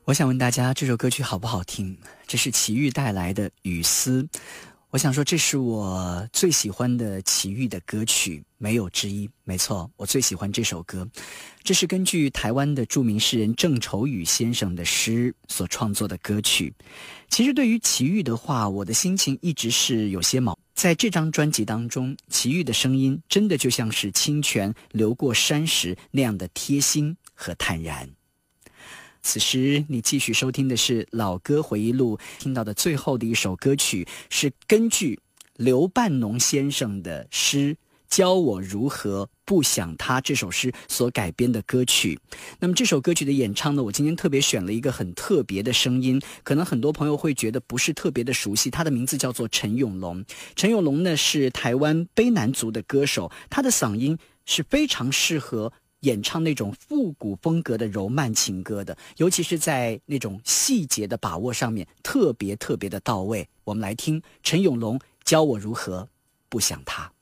我想问大家，这首歌曲好不好听？这是齐豫带来的《雨丝》。我想说，这是我最喜欢的齐豫的歌曲，没有之一。没错，我最喜欢这首歌。这是根据台湾的著名诗人郑愁予先生的诗所创作的歌曲。其实对于齐豫的话，我的心情一直是有些毛。在这张专辑当中，齐豫的声音真的就像是清泉流过山石那样的贴心和坦然。此时你继续收听的是老歌回忆录，听到的最后的一首歌曲是根据刘半农先生的诗教我如何不想他这首诗所改编的歌曲。那么这首歌曲的演唱呢，我今天特别选了一个很特别的声音，可能很多朋友会觉得不是特别的熟悉，他的名字叫做陈永龙。陈永龙呢是台湾卑南族的歌手，他的嗓音是非常适合演唱那种复古风格的柔慢情歌的，尤其是在那种细节的把握上面特别的到位。我们来听陈永龙教我如何不想他。